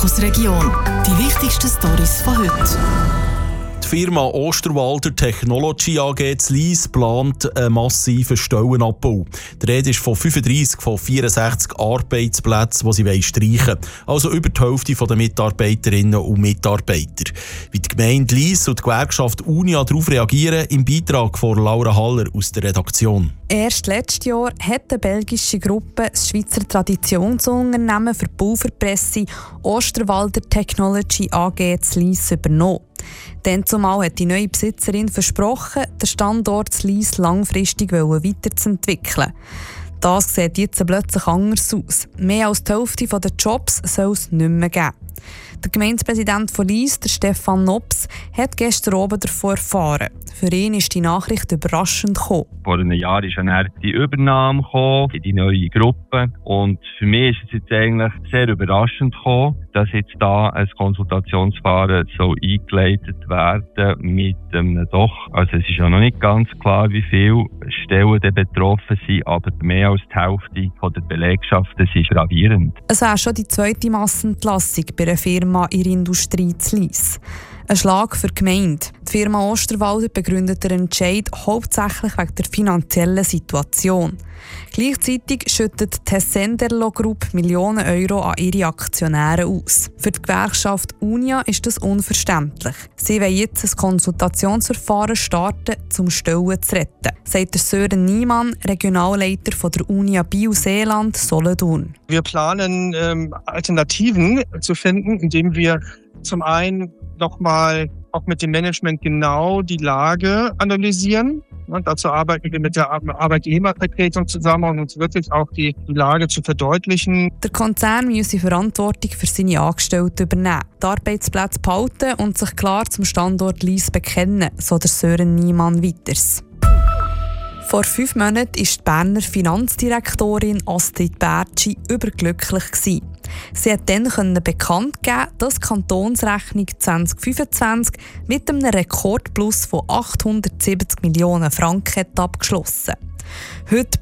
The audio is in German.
Fokusregion. Die wichtigsten Storys von heute. Die Firma Osterwalder Technology AG in Lyss plant einen massiven Stellenabbau. Die Rede ist von 35 von 64 Arbeitsplätzen, die sie streichen wollen. Also über die Hälfte der Mitarbeiterinnen und Mitarbeiter. Wie die Gemeinde Lyss und die Gewerkschaft Unia darauf reagieren, im Beitrag von Laura Haller aus der Redaktion. Erst letztes Jahr hat eine belgische Gruppe das Schweizer Traditionsunternehmen für Pulverpresse Osterwalder Technology AG in Lyss übernommen. Dann zumal hat die neue Besitzerin versprochen, den Standort Lyss langfristig weiterzuentwickeln. Das sieht jetzt plötzlich anders aus. Mehr als die Hälfte der Jobs soll es nicht mehr geben. Der Gemeindepräsident von Lyss, der Stefan Nops, hat gestern Abend davon erfahren. Für ihn ist die Nachricht überraschend gekommen. Vor einem Jahr ist eine die Übernahme gekommen in die neue Gruppe. Und für mich ist es jetzt eigentlich sehr überraschend gekommen, dass jetzt da ein Konsultationsverfahren so eingeleitet werden mit einem also es ist ja noch nicht ganz klar, wie viele Stellen betroffen sind, aber mehr als die Hälfte von der Belegschaft, das ist gravierend. Es wäre schon die zweite Massenentlassung bei einer Firma in der Industrie zu Lyss. Ein Schlag für die Gemeinde. Die Firma Osterwalder begründet den Entscheid hauptsächlich wegen der finanziellen Situation. Gleichzeitig schüttet die Tessenderlo Group Millionen Euro an ihre Aktionäre aus. Für die Gewerkschaft Unia ist das unverständlich. Sie wollen jetzt ein Konsultationsverfahren starten, um Stellen zu retten, sagt Sören Niemann, Regionalleiter von der Unia Biel-Seeland Solothurn. Wir planen Alternativen zu finden, indem wir zum einen nochmal auch mit dem Management genau die Lage analysieren. Und dazu arbeiten wir mit der Arbeitnehmervertretung zusammen, um uns wirklich auch die Lage zu verdeutlichen. Der Konzern müsse Verantwortung für seine Angestellten übernehmen, die Arbeitsplätze behalten und sich klar zum Standort Lyss bekennen, so der Sören Niemann weiters. Vor 5 Monaten war die Berner Finanzdirektorin Astrid Bertschi überglücklich. Sie hat dann bekannt geben, dass die Kantonsrechnung 2025 mit einem Rekordplus von 870 Millionen Franken abgeschlossen. Heute